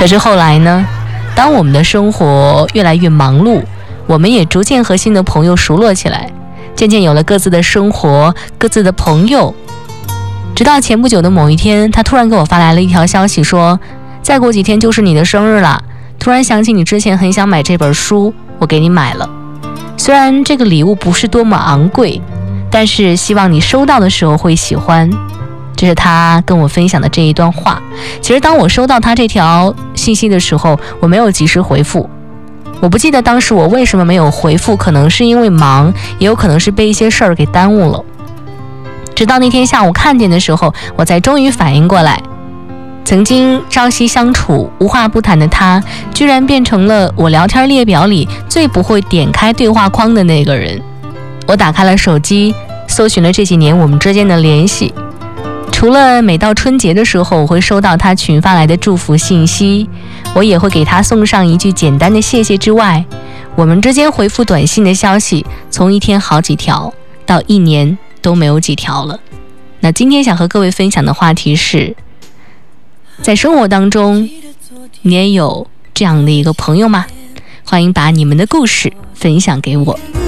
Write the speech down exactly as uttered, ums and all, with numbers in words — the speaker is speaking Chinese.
可是后来呢，当我们的生活越来越忙碌，我们也逐渐和新的朋友熟络起来，渐渐有了各自的生活，各自的朋友。直到前不久的某一天，他突然给我发来了一条消息说，再过几天就是你的生日了，突然想起你之前很想买这本书，我给你买了。虽然这个礼物不是多么昂贵，但是希望你收到的时候会喜欢。这是他跟我分享的这一段话。其实当我收到他这条信息的时候，我没有及时回复。我不记得当时我为什么没有回复，可能是因为忙，也有可能是被一些事儿给耽误了。直到那天下午看见的时候，我才终于反应过来，曾经朝夕相处无话不谈的他，居然变成了我聊天列表里最不会点开对话框的那个人。我打开了手机，搜寻了这几年我们之间的联系，除了每到春节的时候我会收到他群发来的祝福信息，我也会给他送上一句简单的谢谢之外，我们之间回复短信的消息从一天好几条到一年都没有几条了。那今天想和各位分享的话题是，在生活当中你也有这样的一个朋友吗？欢迎把你们的故事分享给我。